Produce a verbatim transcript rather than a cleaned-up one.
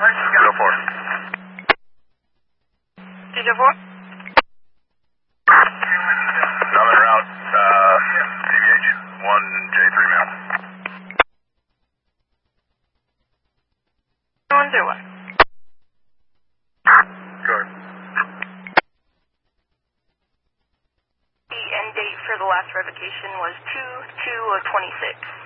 two oh four. two oh four? Another route, uh, C V H, one J three male. one zero one. Go ahead. The end date for the last revocation was two two of twenty-six.